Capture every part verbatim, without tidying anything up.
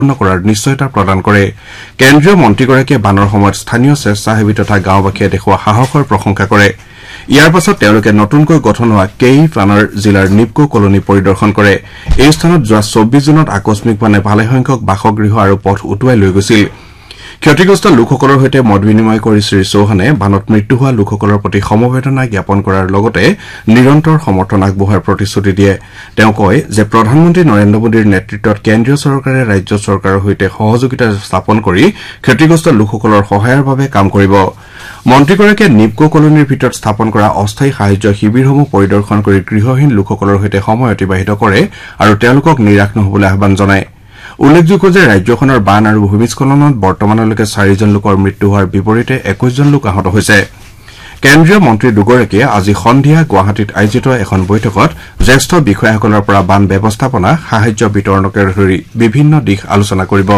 কৰাৰ নিশ্চয়তা প্ৰদান কৰে কেন্দ্ৰীয় মন্ত্ৰীগৰাকীয়ে বানৰ সময়ত স্থানীয় স্বেচ্ছাসেৱী তথা গাঁওবাসীয়ে দেখুওৱা সাহসৰ প্ৰশংসা কৰে ইয়াৰ পাছত তেওঁলোকে নতুনকৈ গঠন হোৱা কেই পানৰ জিলাৰ নিপকো কলনী পৰিদৰ্শন কৰে এই স্থানত যোৱা চৌব্বিশ জুনত আকস্মিকভাৱে ভালেসংখ্যক বাসগৃহ আৰু পথ উটুৱাই লৈ গৈছিল ক্ষতিগ্ৰস্ত লোকসকলৰ সৈতে মত বিনিময় কৰি শ্ৰী চৌহানে বানত মৃত্যু হোৱা লোকসকলৰ প্ৰতি সমবেদনা জ্ঞাপন কৰাৰ লগতে নিৰন্তৰ সমৰ্থন আগবঢ়োৱাৰ প্ৰতিশ্ৰুতি দিয়ে তেওঁ কয় যে প্ৰধানমন্ত্ৰী নৰেন্দ্ৰ মোদীৰ নেতৃত্বত কেন্দ্ৰীয় চৰকাৰে ৰাজ্য চৰকাৰৰ সৈতে সহযোগিতা স্থাপন কৰি ক্ষতিগ্ৰস্ত লোকসকলৰ সহায়ৰ বাবে কাম কৰিব মন্ত্ৰীগৰাকীয়ে নিপকো কলনীৰ ভিতৰত স্থাপন কৰা অস্থায়ী সাহায্য শিবিৰসমূহ পৰিদৰ্শন কৰি গৃহহীন লোকসকলৰ সৈতে সময় অতিবাহিত কৰে আৰু তেওঁলোকক নিৰাশ নহবলৈ আহ্বান জনায় উল্লেখযোগ্য যে ৰাজ্যখনৰ বান আৰু ভূমিস্খলনত বৰ্তমানলৈকে চাৰিজন লোকৰ মৃত্যু হোৱাৰ বিপৰীতে একৈশ জন লোক আহত হৈছে কেন্দ্ৰীয় মন্ত্ৰী দুগৰাকীয়ে আজি সন্ধিয়া গুৱাহাটীত আয়োজিত এখন বৈঠকত জ্যেষ্ঠ বিষয়াসকলৰ পৰা বান ব্যৱস্থাপনা সাহায্য বিতৰণকে ধৰি বিভিন্ন দিশ আলোচনা কৰিব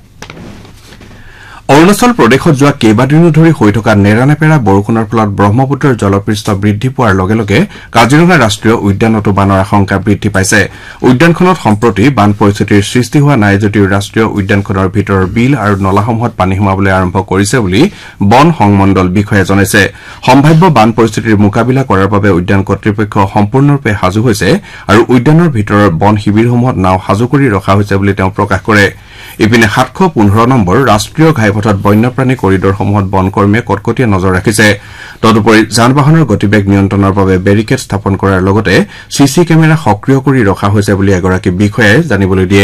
অৰুণাচল প্ৰদেশত যোৱা কেইবাদিনো ধৰি হৈ থকা নেৰানেপেৰা বৰষুণৰ ফলত ব্ৰহ্মপুত্ৰৰ জলপৃষ্ঠ বৃদ্ধি পোৱাৰ লগে লগে কাজিৰঙা ৰাষ্ট্ৰীয় উদ্যানতো বানৰ আশংকা বৃদ্ধি পাইছে উদ্যানখনত সম্প্ৰতি বান পৰিস্থিতিৰ সৃষ্টি হোৱা নাই যদিও ৰাষ্ট্ৰীয় উদ্যানখনৰ ভিতৰৰ বিল আৰু নলাসমূহত পানী সোমাবলৈ আৰম্ভ কৰিছে বুলি বন সংমণ্ডল বিষয়াই জনাইছে সম্ভাৱ্য বান পৰিস্থিতিৰ মোকাবিলা কৰাৰ বাবে উদ্যান কৰ্তৃপক্ষ সম্পূৰ্ণৰূপে সাজু হৈছে আৰু উদ্যানৰ ভিতৰৰ বন শিবিৰসমূহত নাও সাজু কৰি ৰখা হৈছে বুলি তেওঁ প্ৰকাশ কৰে ইপিনে সাতশ পোন্ধৰ নম্বৰ ৰাষ্ট্ৰীয় ঘাইপথত বন্যপ্ৰাণী কৰিডৰসমূহত বনকৰ্মীয়ে কটকটীয়া নজৰ ৰাখিছে তদুপৰি যান বাহনৰ গতিবেগ নিয়ন্ত্ৰণৰ বাবে বেৰিকেড স্থাপন কৰাৰ লগতে চিচি কেমেৰা সক্ৰিয় কৰি ৰখা হৈছে বুলি এগৰাকী বিষয়াই জানিবলৈ দিয়ে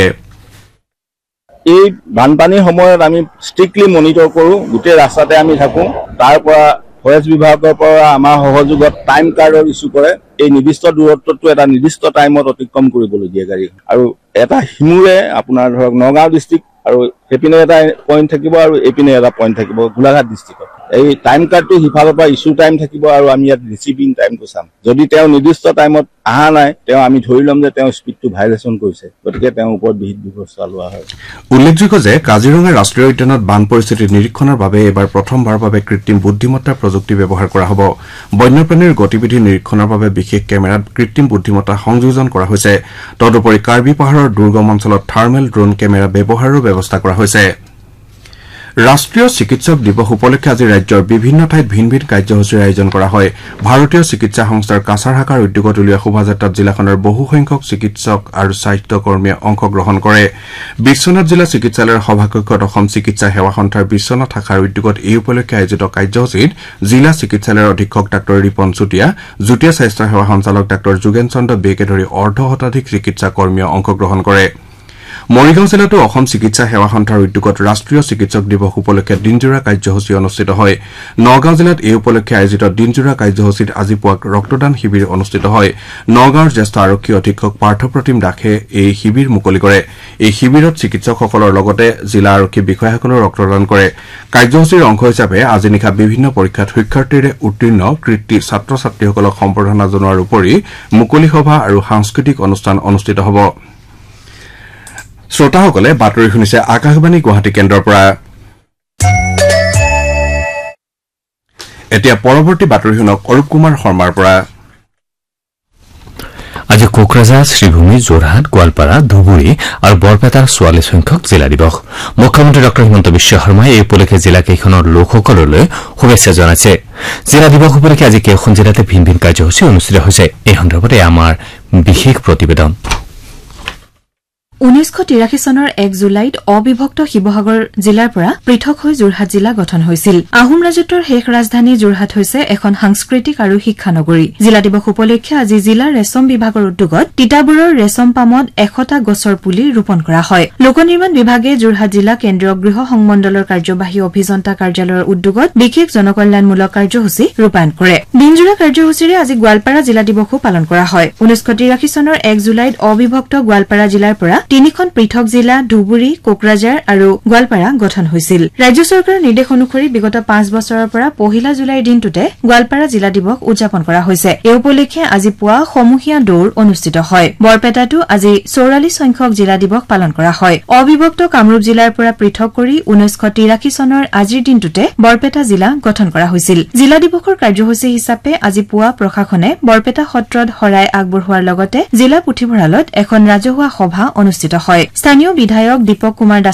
এই বানপানীৰ সময়ত আমি ষ্ট্ৰিক্টলি মনিটৰ কৰো গোটেই ৰাস্তাতে আমি থাকো তাৰ পৰা ফৰেষ্ট বিভাগৰ পৰা আমাৰ সহযোগত টাইম কাৰ্ডৰ ইস্যু কৰে এই নিৰ্দিষ্ট দূৰত্বটো এটা নিৰ্দিষ্ট টাইমত অতিক্ৰম কৰিবলৈ দিয়ে গাড়ী আৰু এটা হিমুৰে আপোনাৰ ধৰক নগাঁও ডিষ্ট্ৰিক্ট আৰু এপিনে এটা পইণ্ট থাকিব আৰু এপিনে এটা পইণ্ট থাকিব গোলাঘাট ডিষ্ট্ৰিক্টত এই টাইম কাৰ্ডটো সিফালৰ পৰা ইস্যু টাইম থাকিব আৰু আমি ইয়াত ৰিচিভিং টাইমটো চাম যদি তেওঁ নিৰ্দিষ্ট টাইমত আহা নাই তেওঁ আমি ধৰি ল'ম যে তেওঁ স্পীডটো ভাইলেশ্যন কৰিছে গতিকে তেওঁৰ ওপৰত বিহিত ব্যৱস্থা লোৱা হয় উল্লেখযোগ্য যে কাজিৰঙা ৰাষ্ট্ৰীয় উদ্যানত বান পৰিস্থিতি নিৰীক্ষণৰ বাবে এবাৰ প্ৰথমবাৰৰ বাবে কৃত্ৰিম বুদ্ধিমত্তা প্ৰযুক্তি ব্যৱহাৰ কৰা হ'ব বন্যপ্ৰাণীৰ গতিবিধি নিৰীক্ষণৰ বাবে বিশেষ কেমেৰাত কৃত্ৰিম বুদ্ধিমত্তা সংযোজন কৰা হৈছে তদুপৰি কাৰ্বি পাহাৰৰ দুৰ্গম অঞ্চলত থাৰ্মেল ড্ৰোন কেমেৰা ব্যৱহাৰৰ ব্যৱস্থা কৰা হৈছে ৰাষ্ট্ৰীয় চিকিৎসক দিৱস উপলক্ষে আজি ৰাজ্যৰ বিভিন্ন ঠাইত ভিন ভিন কাৰ্যসূচীৰ আয়োজন কৰা হয় ভাৰতীয় চিকিৎসা সংস্থাৰ কাছাৰ শাখাৰ উদ্যোগত উলিওৱা শোভাযাত্ৰাত জিলাখনৰ বহুসংখ্যক চিকিৎসক আৰু স্বাস্থ্যকৰ্মীয়ে অংশগ্ৰহণ কৰে বিশ্বনাথ জিলা চিকিৎসালয়ৰ সভাকক্ষত অসম চিকিৎসা সেৱা সন্থাৰ বিশ্বনাথ শাখাৰ উদ্যোগত এই উপলক্ষে আয়োজিত কাৰ্যসূচীত জিলা চিকিৎসালয়ৰ অধীক্ষক ডাঃ ৰিপন চুতীয়া যুটীয়া স্বাস্থ্য সেৱা সঞ্চালক ডাঃ যোগেন চন্দ্ৰ বেকে ধৰি অৰ্ধ শতাধিক চিকিৎসা কৰ্মীয়ে অংশগ্ৰহণ কৰে মৰিগাঁও জিলাতো অসম চিকিৎসা সেৱা সন্থাৰ উদ্যোগত ৰাষ্ট্ৰীয় চিকিৎসক দিৱস উপলক্ষে দিনজোৰা কাৰ্যসূচী অনুষ্ঠিত হয় নগাঁও জিলাত এই উপলক্ষে আয়োজিত দিনজোৰা কাৰ্যসূচীত আজি পুৱা ৰক্তদান শিবিৰ অনুষ্ঠিত হয় নগাঁৱৰ জ্যেষ্ঠ আৰক্ষী অধীক্ষক পাৰ্থপ্ৰতিম দাসে এই শিবিৰ মুকলি কৰে এই শিবিৰত চিকিৎসকসকলৰ লগতে জিলা আৰক্ষী বিষয়াসকলেও ৰক্তদান কৰে কাৰ্যসূচীৰ অংশ হিচাপে আজি নিশা বিভিন্ন পৰীক্ষাত শিক্ষাৰ্থীৰে উত্তীৰ্ণ কৃতী ছাত্ৰ ছাত্ৰীসকলক সম্বৰ্ধনা জনোৱাৰ উপৰি মুকলি সভা আৰু সাংস্কৃতিক অনুষ্ঠান অনুষ্ঠিত হ'ব শ্ৰোতাসকলে বাতৰি শুনিছে আকাশবাণী গুৱাহাটী কেন্দ্ৰৰ পৰা এতিয়া পৰৱৰ্তী বাতৰি শুনক অৰূপ কুমাৰ শৰ্মাৰ পৰা আজি কোকৰাঝাৰ শ্ৰীভূমি যোৰহাট গোৱালপাৰা ধুবুৰী আৰু বৰপেটাৰ চৌৱাল্লিছ সংখ্যক জিলা দিৱস মুখ্যমন্ত্ৰী ডঃ হিমন্ত বিশ্ব শৰ্মাই এই উপলক্ষে জিলাকেইখনৰ লোকসকললৈ শুভেচ্ছা জনাইছে জিলা দিৱস উপলক্ষে আজি কেইখন জিলাতে ভিন ভিন কাৰ্যসূচী অনুষ্ঠিত হৈছে এই সন্দৰ্ভতে আমাৰ বিশেষ প্ৰতিবেদন ঊনৈশ তিৰাশী চনৰ এক জুলাইত অবিভক্ত শিৱসাগৰ জিলাৰ পৰা পৃথক হৈ যোৰহাট জিলা গঠন হৈছিল আহোম ৰাজত্বৰ শেষ ৰাজধানী যোৰহাট হৈছে এখন সাংস্কৃতিক আৰু শিক্ষা নগৰী জিলা দিৱস উপলক্ষে আজি জিলাৰ ৰেচম বিভাগৰ উদ্যোগত তিতাবৰৰ ৰেচম পামত এশটা গছৰ পুলি ৰোপণ কৰা হয় লোক নিৰ্মাণ বিভাগে যোৰহাট জিলা কেন্দ্ৰীয় গৃহ সংমণ্ডলৰ কাৰ্যবাহী অভিযন্তা কাৰ্যালয়ৰ উদ্যোগত বিশেষ জনকল্যাণমূলক কাৰ্যসূচী ৰূপায়ণ কৰে দিনজোৰা কাৰ্যসূচীৰে আজি গোৱালপাৰা জিলা দিৱসো পালন কৰা হয় ঊনৈশ তিৰাশী চনৰ এক জুলাইত অবিভক্ত গোৱালপাৰা জিলাৰ পৰা তিনিখন পৃথক জিলা ধুবুৰী কোকৰাঝাৰ আৰু গোৱালপাৰা গঠন হৈছিল ৰাজ্য চৰকাৰৰ নিৰ্দেশ অনুসৰি বিগত পাঁচ বছৰৰ পৰা পহিলা জুলাইৰ দিনটোতে গোৱালপাৰা জিলা দিৱস উদযাপন কৰা হৈছে এই উপলক্ষে আজি পুৱা সমূহীয়া দৌৰ অনুষ্ঠিত হয় বৰপেটাতো আজি চৌৰাল্লিছ সংখ্যক জিলা দিৱস পালন কৰা হয় অবিভক্ত কামৰূপ জিলাৰ পৰা পৃথক কৰি ঊনৈশ তিৰাশী চনৰ আজিৰ দিনটোতে বৰপেটা জিলা গঠন কৰা হৈছিল জিলা দিৱসৰ কাৰ্যসূচী হিচাপে আজি পুৱা প্ৰশাসনে বৰপেটা সত্ৰত শৰাই আগবঢ়োৱাৰ লগতে জিলা পুথিভঁৰালত এখন ৰাজহুৱা সভা অনুষ্ঠিত অনুষ্ঠিত হয় স্থানীয় বিধায়ক দীপক কুমাৰ